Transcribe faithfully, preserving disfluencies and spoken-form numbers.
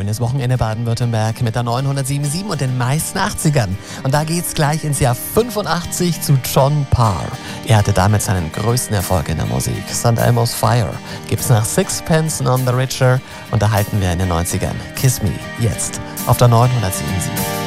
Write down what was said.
schönes Wochenende Baden-Württemberg mit der neunhundertsiebenundsiebzig und den meisten achtzigern. Und da geht's gleich ins Jahr fünfundachtzig zu John Parr. Er hatte damit seinen größten Erfolg in der Musik. Sankt Elmo's Fire gibt's nach Sixpence None the Richer und da halten wir in den neunzigern. Kiss Me, jetzt auf der neunhundertsiebenundsiebzig.